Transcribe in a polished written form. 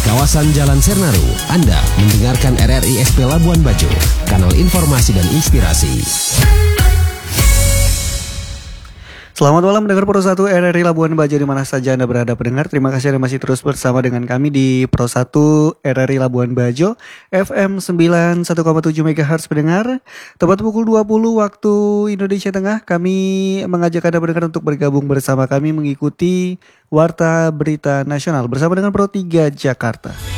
kawasan Jalan Sernaru, Anda mendengarkan RRI SP Labuan Bajo, kanal informasi dan inspirasi. Selamat malam pendengar Pro 1 RRI Labuan Bajo di mana saja Anda berada pendengar. Terima kasih Anda masih terus bersama dengan kami di Pro 1 RRI Labuan Bajo FM 91,7 MHz pendengar. Tepat pukul 20 waktu Indonesia Tengah, kami mengajak Anda pendengar untuk bergabung bersama kami mengikuti Warta Berita Nasional bersama dengan Pro 3 Jakarta.